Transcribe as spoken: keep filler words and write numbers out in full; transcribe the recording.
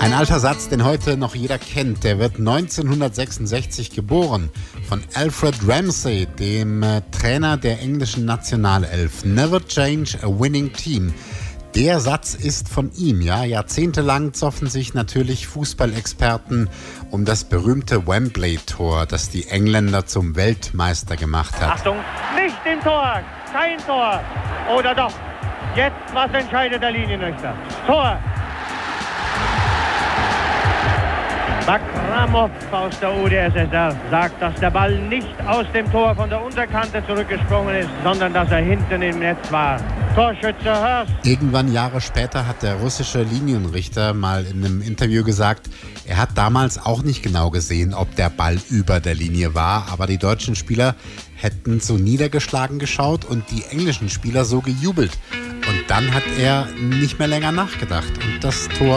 Ein alter Satz, den heute noch jeder kennt. Der wird neunzehnhundertsechsundsechzig geboren von Alfred Ramsey, dem äh, Trainer der englischen Nationalelf. Never change a winning team. Der Satz ist von ihm. Ja, jahrzehntelang zoffen sich natürlich Fußballexperten um das berühmte Wembley-Tor, das die Engländer zum Weltmeister gemacht hat. Achtung, nicht im Tor, kein Tor. Oder doch? Jetzt, was entscheidet der Linienrichter? Tor. Bakramov aus der U d S S R sagt, dass der Ball nicht aus dem Tor von der Unterkante zurückgesprungen ist, sondern dass er hinten im Netz war. Torschütze Hörst. Irgendwann Jahre später hat der russische Linienrichter mal in einem Interview gesagt, er hat damals auch nicht genau gesehen, ob der Ball über der Linie war, aber die deutschen Spieler hätten so niedergeschlagen geschaut und die englischen Spieler so gejubelt. Und dann hat er nicht mehr länger nachgedacht und das Tor